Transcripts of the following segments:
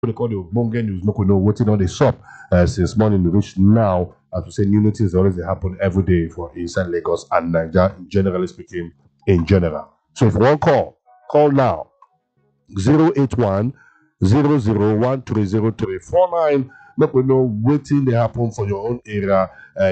they call the Bonga news, no know waiting on the shop since morning reach now. As we say, new notices always happen every day for inside Lagos and Nigeria, generally speaking, in general. So if you want call now 081 00130349. Make we know waiting they happen for your own area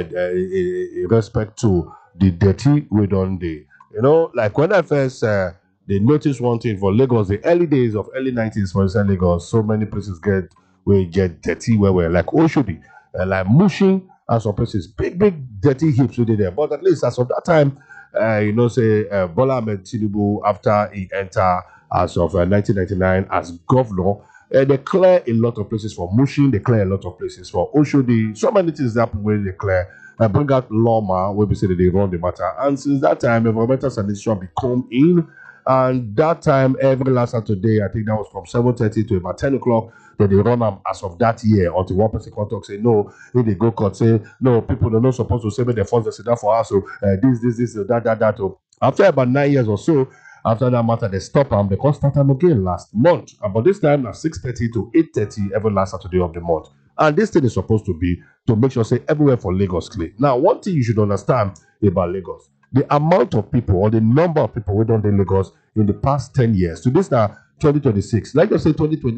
in respect to the dirty we done day. You know, like when I first they noticed one thing for Lagos, the early days of early 90s for inside Lagos, so many places get dirty where we're like Oshodi, like Mushin, and some places big dirty heaps we did there. But at least as of that time, say Bola Ahmed Tinubu after he enter as of 1999 as governor, they clear a lot of places for Mushin, they clear a lot of places for Oshodi. So many things happen when they clear. Bring out Loma, where we say that they run the matter. And since that time, environmental sanitation become in. And that time, every last Saturday, I think that was from 7:30 to about 10 o'clock, that they run them as of that year until one person come talk, say, no, if they go court, say, no, people are not supposed to say, but they force the sit for us, so this, that. So after about 9 years or so, after that matter, they stop them, they can't start them again last month. But this time, at 6:30 to 8:30 every last Saturday of the month. And this thing is supposed to be to make sure, say, everywhere for Lagos clean. Now, one thing you should understand about Lagos, the amount of people or the number of people who don't in Lagos in the past 10 years. To this now, 2026. Like I say,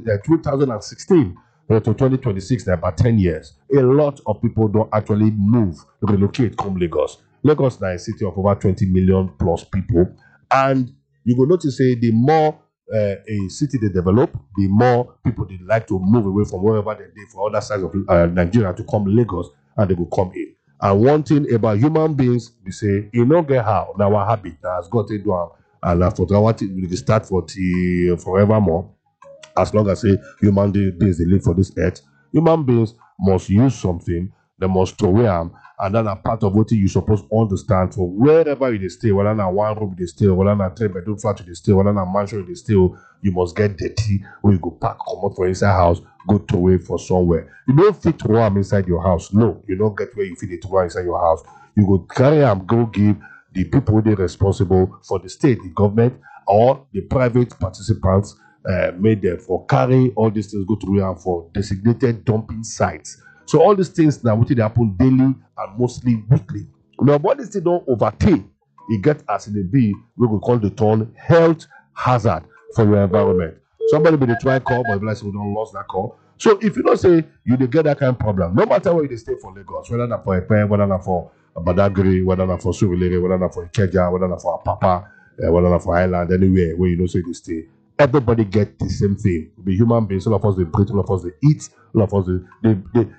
2016 to 2026, there about 10 years. A lot of people don't actually relocate, come Lagos. Lagos now is a city of over 20 million plus people. And you will notice, say, the more a city they develop, the more people they like to move away from wherever they live for other sides of Nigeria to come Lagos, and they will come in. And one thing about human beings, we say, you don't get how now our habit has got to do and for what we start for forevermore. As long as say human beings they live for this earth, human beings must use something, they must throw them, and then a part of what you supposed to understand for wherever you stay, whether na one room they stay, whether na 3-bedroom flat you stay, whether na mansion you stay, you must get dirty when you go pack, come out for inside house, go to away for somewhere. You don't fit throw them inside your house. No, you don't get where you fit it throw inside your house. You go carry them, go give the people who are responsible for the state, the government, or the private participants made them for carry all these things, go through them for designated dumping sites. So all these things now, what they happen daily and mostly weekly. Now, what this thing don't overtake, it get as in a B, we will call the term health hazard for your environment. Somebody may try call, but like we don't lost that call. So if you don't say you dey get that kind of problem, no matter where you stay for Lagos, whether not for Epe, whether not for Badagry, whether not for Surulere, whether not for Ikeja, whether not for Apapa, whether not for Island, anywhere where you know say they stay. Everybody get the same thing. We human beings, all of us they breathe, all of us they eat, all of us they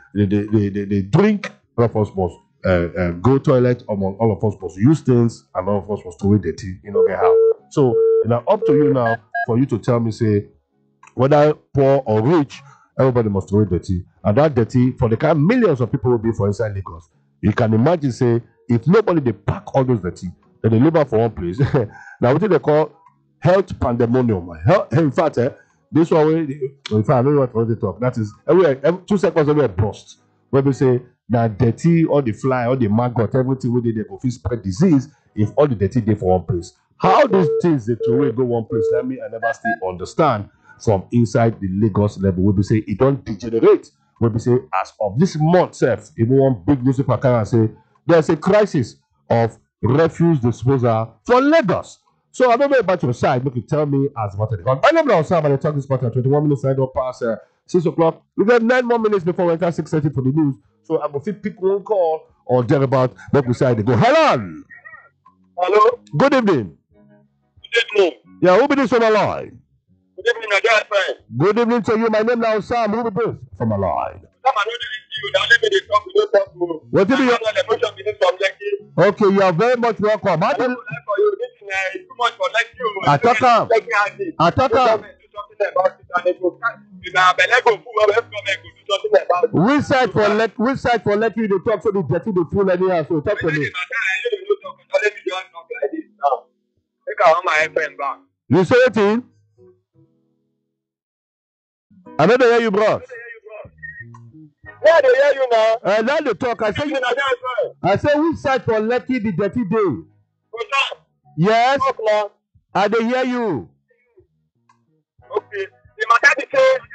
drink, all of us must go toilet, all of us must use things, and all of us must throw dirty, you know get how. So now up to you now for you to tell me, say, whether poor or rich, everybody must throw dirty. And that dirty, for the kind of millions of people will be for inside Lagos. You can imagine, say, if nobody they pack all those dirty, then they live out for one place. Now what they call health pandemonium. In fact, this one, in fact, I don't know what to talk. That is every 2 seconds everywhere burst. Where we say that dirty, all the fly, all the maggot, everything where they go fit spread disease if all the dirty they for one place. How these things they throw away go one place? Let me I never still understand from inside the Lagos level. Where we say it don't degenerate. Where we say as of this month, self, even one big newspaper can say there's a crisis of refuse disposal for Lagos. So I don't know about your side, but you tell me as what it is. My name is Osama, and I talk this part at 21 minutes, I don't pass 6 o'clock. We got 9 more minutes before we enter 6:30 for the news. So I'm going to pick one call or thereabout, but we say they go. Hello. Hello. Good evening. Good evening. Yeah, who be this from a line? Good evening, my dear friend. Good evening to you. My name is Sam. Who be this from a line? Sam, I know you. Now let me talk. You don't talk to me. What do you? Okay, you are very much welcome. I don't like for you. This is too much for like you. I talk about it. Which side for let you to talk so the dirty the fool anyhow. So talk to me. You say it in? I don't hear you, bro. Yeah, they hear you now. Now they talk. I say which side for let you the dirty day? Yes. I dey hear you. Okay. The matter is say